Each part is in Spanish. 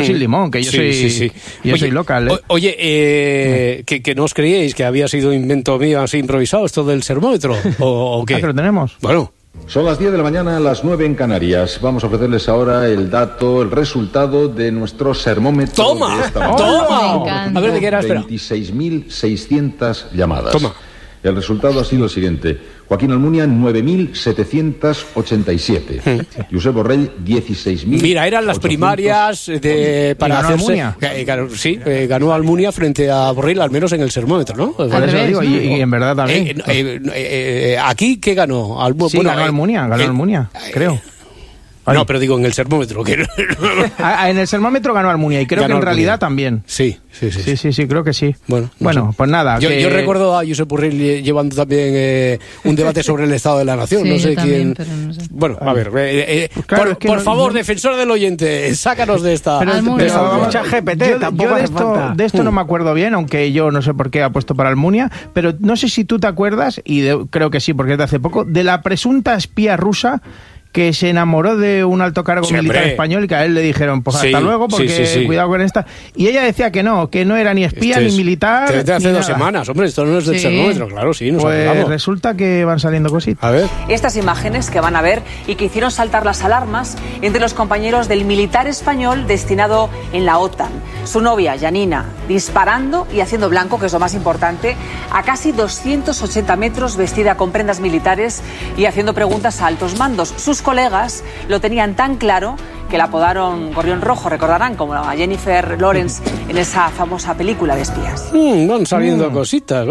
sin limón, que yo soy local. Oye, que no os creíais que había sido invento mío así improvisado esto del sermómetro, ¿o qué? ¿Ah, que lo tenemos? Bueno. Son las 10 de la mañana, las 9 en Canarias. Vamos a ofrecerles ahora el resultado de nuestro sermómetro. ¡Toma! De esta ¡Toma! A ver, ¿de qué era? Espera. 26.600 llamadas. Toma. El resultado ha sido el siguiente. Joaquín Almunia, 9.787. Josep Borrell, 16.000. Mira, eran las primarias para ganó hacerse... Almunia. Ganó Almunia frente a Borrell, al menos en el sermómetro, ¿no? Por eso digo, y en verdad también. ¿Aquí qué ganó? Ganó Almunia, creo. No, pero digo en el sermómetro. Que en el sermómetro ganó Almunia y creo que en realidad también. Sí, creo que sí. Bueno, pues nada. Yo recuerdo a Josep Borrell llevando también un debate sobre el estado de la nación. Sí, no sé quién. También, no sé. Bueno, a ver. Pues claro, por favor, defensor del oyente, sácanos de esta. Mucha GPT. Yo de esto no me acuerdo bien, aunque yo no sé por qué ha puesto para Almunia, pero no sé si tú te acuerdas, y creo que sí, porque es de hace poco, de la presunta espía rusa que se enamoró de un alto cargo militar español y que a él le dijeron, pues hasta luego, porque cuidado con esta. Y ella decía que no era ni espía ni militar. Desde hace 2 semanas, hombre, esto no es del sermómetro, claro, sí, nos acordamos. Resulta que van saliendo cositas. A ver. Estas imágenes que van a ver y que hicieron saltar las alarmas entre los compañeros del militar español destinado en la OTAN. Su novia, Janina, disparando y haciendo blanco, que es lo más importante, a casi 280 metros, vestida con prendas militares y haciendo preguntas a altos mandos. Sus colegas lo tenían tan claro que la apodaron Gorrión Rojo, recordarán, como a Jennifer Lawrence en esa famosa película de espías. Van saliendo cositas,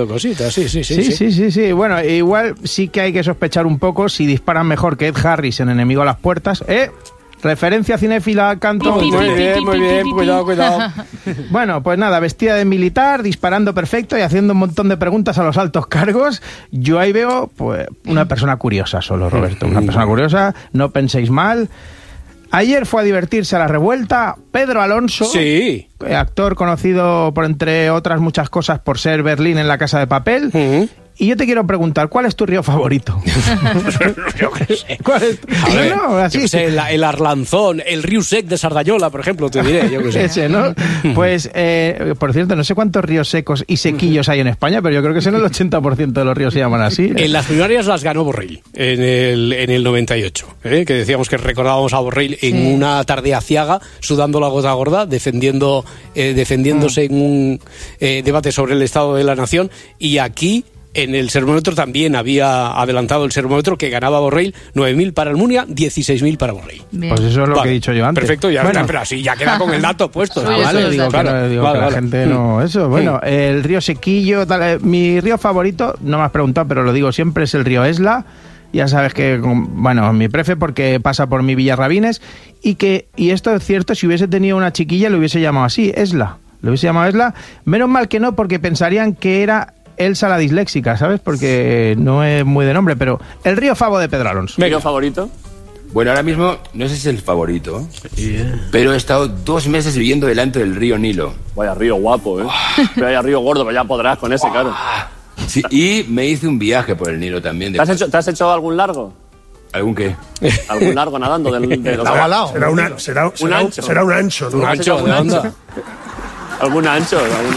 sí. Bueno, igual sí que hay que sospechar un poco si disparan mejor que Ed Harris en Enemigo a las Puertas, Referencia cinéfila, Canto. Muy bien, cuidado. Bueno, pues nada, vestida de militar, disparando perfecto y haciendo un montón de preguntas a los altos cargos. Yo ahí veo, pues, una persona curiosa solo, Roberto. Una persona curiosa, no penséis mal. Ayer fue a divertirse a la revuelta Pedro Alonso, actor conocido por, entre otras muchas cosas, por ser Berlín en La Casa de Papel. Y yo te quiero preguntar, ¿cuál es tu río favorito? Yo qué sé. ¿Cuál es? El Arlanzón, el río Sec de Sardañola, por ejemplo, te diré. Yo qué sé. Ese, ¿no? Pues, por cierto, no sé cuántos ríos secos y sequillos hay en España, pero yo creo que son el 80% de los ríos se llaman así. En las primarias las ganó Borrell, en el 98, que decíamos que recordábamos a Borrell en una tarde aciaga, sudando la gota gorda, defendiéndose en un debate sobre el estado de la nación, y aquí en el sermómetro también había adelantado el sermómetro que ganaba Borrell, 9.000 para Almunia, 16.000 para Borrell. Pues eso es lo que he dicho yo antes. Perfecto, pero así ya queda con el dato puesto. Digo que la gente no... Eso, bueno, el río Sequillo, mi río favorito, no me has preguntado, pero lo digo siempre, es el río Esla. Ya sabes que, bueno, mi prefe porque pasa por mi Villarrabines, y esto es cierto, si hubiese tenido una chiquilla lo hubiese llamado así, Esla. Lo hubiese llamado Esla. Menos mal que no, porque pensarían que era Elsa la disléxica, ¿sabes? Porque no es muy de nombre, pero el río Favo de Pedro Alonso. ¿Mi río favorito? Bueno, ahora mismo no sé si es el favorito, pero he estado 2 meses viviendo delante del río Nilo. Vaya río guapo, Vaya río gordo, vaya podrás con ese, claro. Sí, y me hice un viaje por el Nilo también. ¿Te has hecho algún largo? ¿Algún qué? ¿Algún largo nadando? Será un ancho, ¿no? Un ancho, anda. ¿Algún ancho?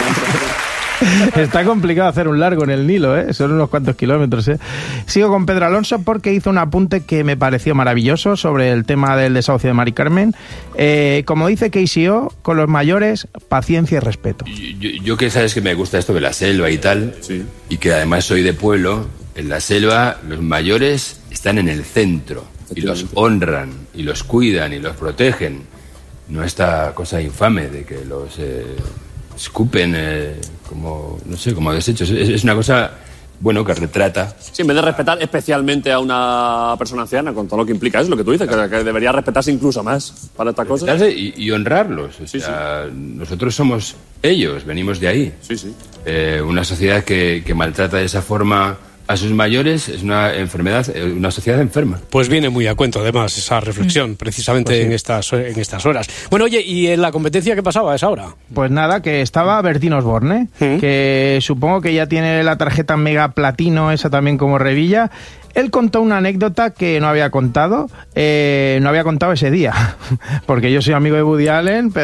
Está complicado hacer un largo en el Nilo, son unos cuantos kilómetros. Sigo con Pedro Alonso porque hizo un apunte que me pareció maravilloso sobre el tema del desahucio de Mari Carmen. Como dice KCO, con los mayores, paciencia y respeto. Yo que sabes que me gusta esto de la selva y tal, y que además soy de pueblo, en la selva los mayores están en el centro y los honran y los cuidan y los protegen. No esta cosa infame de que los escupen como, no sé, como desechos. Es una cosa, bueno, que retrata. Sí, en vez de respetar especialmente a una persona anciana, con todo lo que implica, es lo que tú dices, que debería respetarse incluso más para estas cosas. Y honrarlos. O sea, nosotros somos ellos, venimos de ahí. Una sociedad que maltrata de esa forma a sus mayores es una enfermedad, una sociedad enferma. Pues viene muy a cuento, además, esa reflexión, precisamente en estas horas. Bueno, oye, ¿y en la competencia qué pasaba a esa hora? Pues nada, que estaba Bertín Osborne, que supongo que ya tiene la tarjeta mega platino, esa también como Revilla. Él contó una anécdota que no había contado ese día, porque yo soy amigo de Woody Allen, pero